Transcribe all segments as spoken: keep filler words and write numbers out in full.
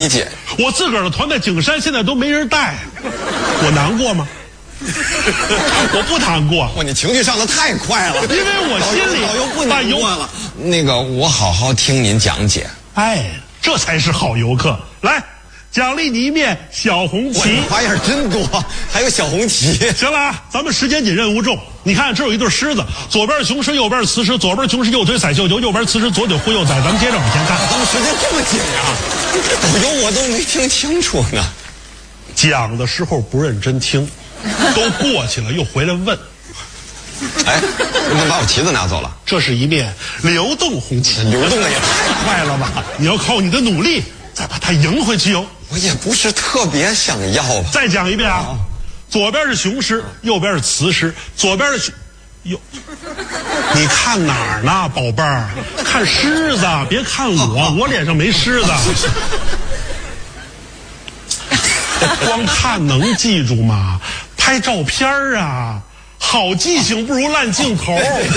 解。 我自个儿的团在景山现在都没人带，我难过吗？我不难过。 哇，你情绪上的太快了， 因为我心里导游不难过了。那个，我好好听您讲解。 哎，这才是好游客。来，奖励你一面小红旗。 花样真多，还有小红旗。 行了啊，咱们时间紧，任务重。你看，这有一对狮子，左边雄狮，右边雌狮，左边雄狮右腿踩绣球，右边雌狮左腿护右崽。咱们接着往前看。 咱们时间这么紧呀？导游我都没听清楚呢。 讲的时候不认真听。都过去了，又回来问。 哎，你们把我旗子拿走了？ 这是一面流动红旗， 流动的也太快了吧！你要靠你的努力再把它赢回去哟。 我也不是特别想要吧。 再讲一遍啊，左边是雄狮，右边是雌狮，左边是右。你看哪儿呢，宝贝儿？看狮子，别看我，我脸上没狮子。光看能记住吗？拍照片啊，好记性不如烂镜头。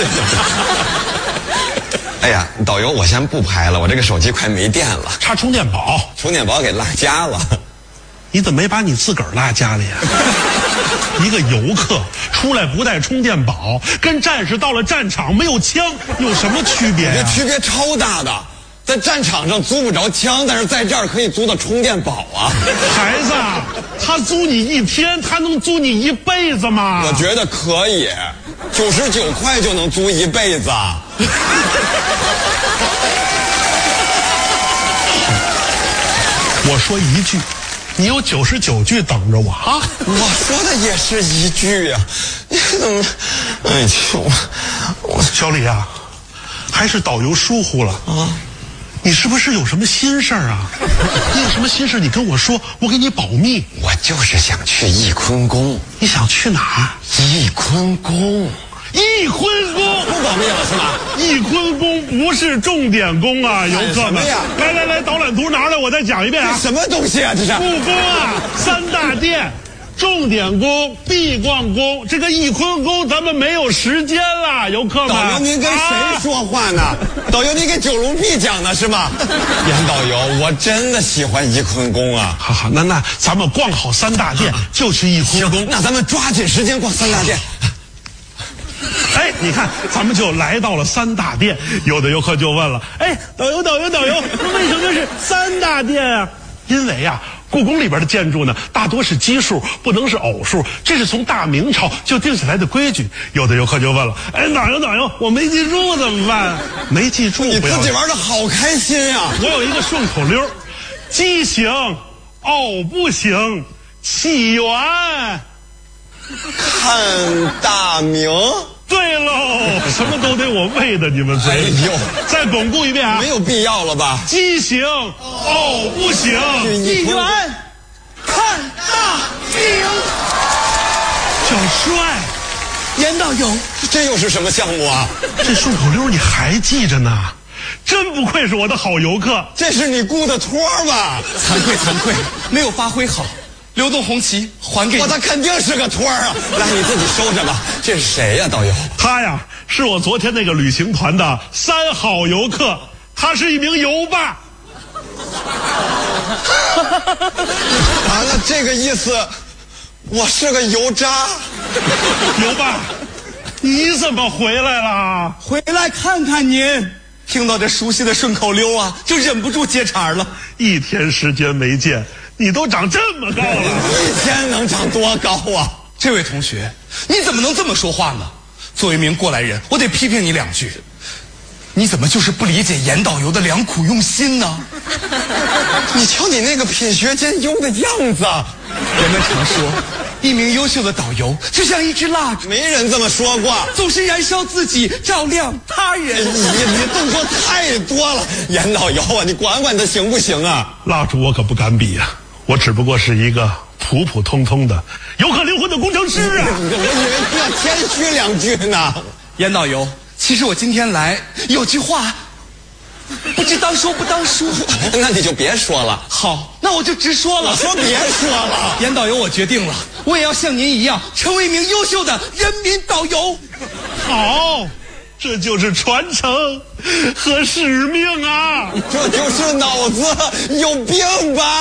哎呀，导游，我先不拍了，我这个手机快没电了， 插充电宝， 充电宝给落家了。 你怎么没把你自个儿落家里呀？一个游客出来不带充电宝，跟战士到了战场没有枪有什么区别呀？ 这区别超大的。在战场上租不着枪，但是在这儿可以租到充电宝啊！ 孩子，他租你一天，他能租你一辈子吗？ 我觉得可以，九十九块就能租一辈子。 我说一句，你有九十九句等着我啊！ 我说的也是一句呀、啊，你怎么？哎呦， 我小李啊，还是导游疏忽了啊！你是不是有什么心事儿啊？你有什么心事你跟我说，我给你保密。 我就是想去翊坤宫。 你想去哪儿？ 翊坤宫。 翊坤宫不保密了是吧？ 翊坤宫不是重点宫啊，游客们。来来来，导览图拿来，我再讲一遍啊。 什么东西啊？这是故宫啊，三大殿。重点宫、必逛宫，这个翊坤宫咱们没有时间了，游客们。 导游，您跟谁说话呢？啊、导游，您给九龙壁讲的是吗？严导游，我真的喜欢翊坤宫啊！ 好好，那那咱们逛好三大殿，就去翊坤宫。 那咱们抓紧时间逛三大殿。 哎，你看，咱们就来到了三大殿，有的游客就问了：哎，导游，导游，导游，为什么是三大殿啊？因为啊。故宫里边的建筑呢，大多是奇数，不能是偶数，这是从大明朝就定下来的规矩。有的游客就问了：哎，导游导游，我没记住怎么办？没记住你自己玩的好开心啊！ 我有一个顺口溜：畸形、偶不形、起源。 看大明。 对喽，什么都得我喂的你们嘴里。 哎呦， 再巩固一遍啊！ 没有必要了吧？ 畸形、偶不形、 起源， 看大明。 小帅， 严导游， 这又是什么项目啊？ 这顺口溜你还记着呢，真不愧是我的好游客。 这是你雇的托吧？ 惭愧惭愧，没有发挥好。流动红旗还给你。 我他肯定是个托儿啊！来，你自己收着吧。这是谁呀、啊，导游？ 他呀，是我昨天那个旅行团的三好游客，他是一名游霸。 啊，那这个意思，我是个油渣。 游霸，你怎么回来了？ 回来看看您。听到这熟悉的顺口溜啊，就忍不住接茬了。 一天时间没见，你都长这么高了， 一天能长多高啊？ 这位同学，你怎么能这么说话呢？作为一名过来人，我得批评你两句。你怎么就是不理解严导游的良苦用心呢？ 你瞧你那个品学兼优的样子。 人们常说，一名优秀的导游就像一支蜡烛， 没人这么说过， 总是燃烧自己，照亮他人。 你你动作太多了，严导游啊，你管管他行不行啊？ 蜡烛我可不敢比呀、啊，我只不过是一个普普通通的游客灵魂的工程师啊！ 我以为要谦虚两句呢。 严导游，其实我今天来有句话，不知当说不当说。 那你就别说了。 好，那我就直说了。 我说别说了。 严导游，我决定了，我也要像您一样，成为一名优秀的人民导游。 好，这就是传承和使命啊！ 这就是脑子有病吧？